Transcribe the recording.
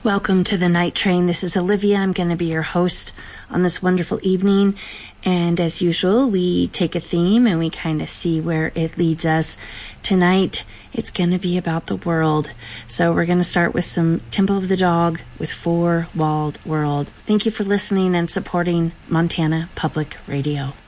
Welcome to the Night Train. This is Olivia. I'm going to be your host on this wonderful evening. And as usual, we take a theme and we kind of see where it leads us. Tonight, it's going to be about the world. So we're going to start with some Temple of the Dog with Four Walled World. Thank you for listening and supporting Montana Public Radio.